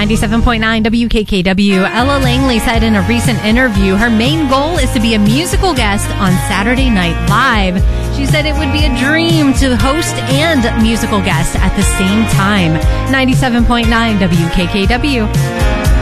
97.9 WKKW. Ella Langley said in a recent interview her main goal is to be a musical guest on Saturday Night Live. She said it would be a dream to host and musical guest at the same time. 97.9 WKKW.